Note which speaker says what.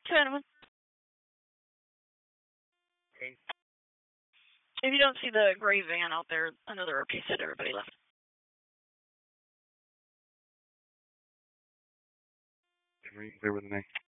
Speaker 1: Gentlemen, if you don't see the gray van out there, another RP said everybody left.
Speaker 2: Clear with an A.